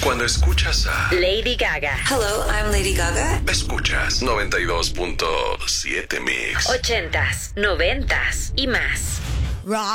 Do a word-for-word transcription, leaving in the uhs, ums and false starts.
Cuando escuchas a Lady Gaga. Hello, I'm Lady Gaga. Escuchas noventa y dos punto siete Mix. Ochentas, noventas y más. Rock.